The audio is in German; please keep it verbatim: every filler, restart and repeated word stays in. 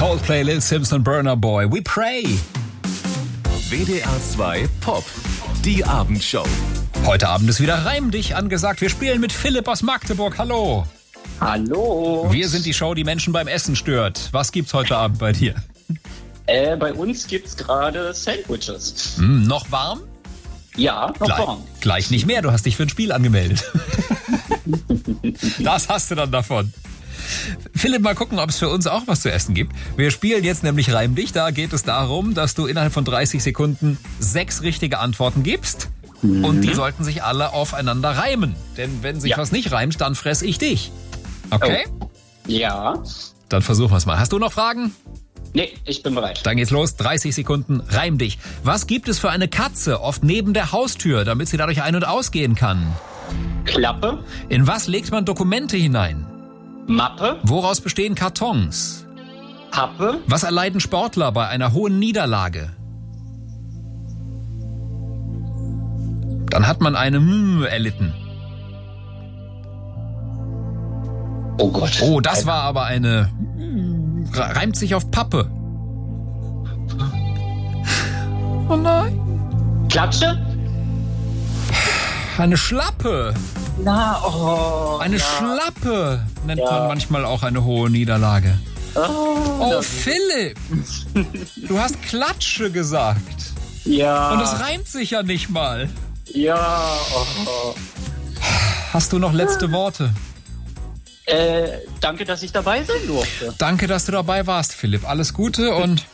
Coldplay, Lil Simpson, Burna Boy, We Pray. W D R zwei Pop, die Abendshow. Heute Abend ist wieder Reim dich angesagt. Wir spielen mit Philipp aus Magdeburg. Hallo. Hallo. Wir sind die Show, die Menschen beim Essen stört. Was gibt's heute Abend bei dir? Äh, bei uns gibt's gerade Sandwiches. Hm, noch warm? Ja, noch Gleich, warm. gleich nicht mehr. Du hast dich für ein Spiel angemeldet. Das hast du dann davon. Philipp, mal gucken, ob es für uns auch was zu essen gibt. Wir spielen jetzt nämlich Reim dich. Da geht es darum, dass du innerhalb von dreißig Sekunden sechs richtige Antworten gibst. Mhm. Und die sollten sich alle aufeinander reimen. Denn wenn sich Ja. was nicht reimt, dann fress ich dich. Okay? Oh. Ja. Dann versuchen wir es mal. Hast du noch Fragen? Nee, ich bin bereit. Dann geht's los. dreißig Sekunden. Reim dich. Was gibt es für eine Katze oft neben der Haustür, damit sie dadurch ein- und ausgehen kann? Klappe, In was legt man Dokumente hinein? Mappe, Woraus bestehen Kartons? Pappe, Was erleiden Sportler bei einer hohen Niederlage? Dann hat man eine M erlitten. oh Gott. Oh, das war aber eine... Reimt sich auf Pappe. Oh nein. Klatsche? Eine Schlappe. Na, oh. Eine ja. Schlappe nennt Ja. man manchmal auch eine hohe Niederlage. Oh, Oh, das- Philipp. Du hast Klatsche gesagt. ja. Und es reimt sich ja nicht mal. Ja, oh. Hast du noch letzte Worte? Äh, danke, dass ich dabei sein durfte. Danke, dass du dabei warst, Philipp. Alles Gute und